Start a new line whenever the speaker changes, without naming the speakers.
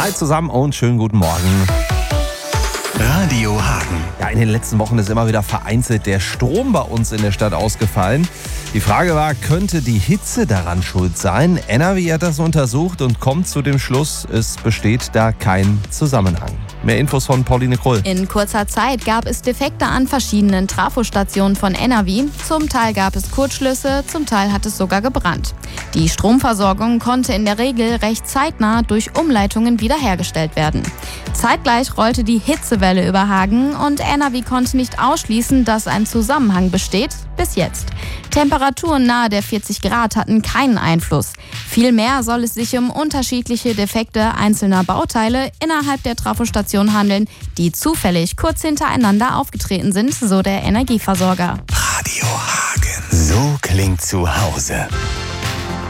Hi zusammen und schönen guten Morgen.
Radio Hagen.
Ja, in den letzten Wochen ist immer wieder vereinzelt der Strom bei uns in der Stadt ausgefallen. Die Frage war, könnte die Hitze daran schuld sein? NRW hat das untersucht und kommt zu dem Schluss, es besteht da kein Zusammenhang. Mehr Infos von Pauline Krull.
In kurzer Zeit gab es Defekte an verschiedenen Trafostationen von NRW. Zum Teil gab es Kurzschlüsse, zum Teil hat es sogar gebrannt. Die Stromversorgung konnte in der Regel recht zeitnah durch Umleitungen wiederhergestellt werden. Zeitgleich rollte die Hitzewelle über Hagen und NRW konnte nicht ausschließen, dass ein Zusammenhang besteht, bis jetzt. Temperaturen nahe der 40 Grad hatten keinen Einfluss. Vielmehr soll es sich um unterschiedliche Defekte einzelner Bauteile innerhalb der Trafostation handeln, die zufällig kurz hintereinander aufgetreten sind, so der Energieversorger.
Radio Hagen. So klingt zu Hause.